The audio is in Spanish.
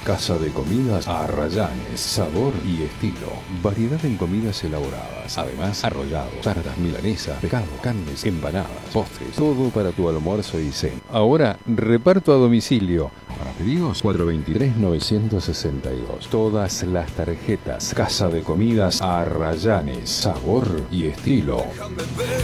Casa de Comidas Arrayanes, sabor y estilo. Variedad en comidas elaboradas. Además, arrollados, tartas milanesas, pescado, carnes, empanadas, postres. Todo para tu almuerzo y cena. Ahora, reparto a domicilio. Para pedidos, 423-962. Todas las tarjetas. Casa de Comidas Arrayanes, sabor y estilo.